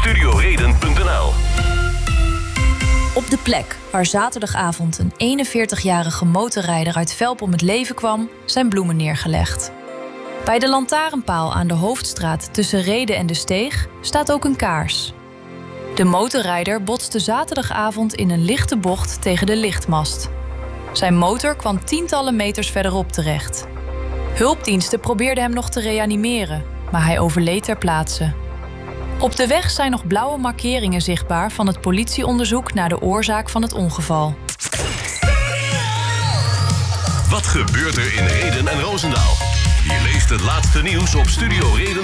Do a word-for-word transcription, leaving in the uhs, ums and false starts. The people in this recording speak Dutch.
studioreden punt n l. Op de plek waar zaterdagavond een eenenveertigjarige motorrijder uit Velp om het leven kwam, zijn bloemen neergelegd. Bij de lantaarnpaal aan de Hoofdstraat tussen Rheden en de Steeg staat ook een kaars. De motorrijder botste zaterdagavond in een lichte bocht tegen de lichtmast. Zijn motor kwam tientallen meters verderop terecht. Hulpdiensten probeerden hem nog te reanimeren, maar hij overleed ter plaatse. Op de weg zijn nog blauwe markeringen zichtbaar van het politieonderzoek naar de oorzaak van het ongeval. Wat gebeurt er in Rheden en Roosendaal? Je leest het laatste nieuws op studio reden.